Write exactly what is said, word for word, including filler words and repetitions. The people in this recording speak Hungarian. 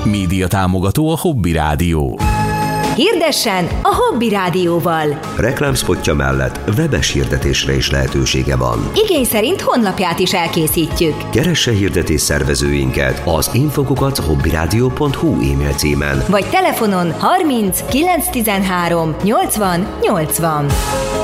Média támogató a Hobby Rádió. Hirdessen a Hobby Rádióval. Reklámszpotja mellett webes hirdetésre is lehetősége van. Igény szerint honlapját is elkészítjük. Keresse hirdetés szervezőinket az infokukat hobbyradio pont hu e-mail címen. Vagy telefonon harminc kilenc tizenhárom nyolcvan nyolcvan.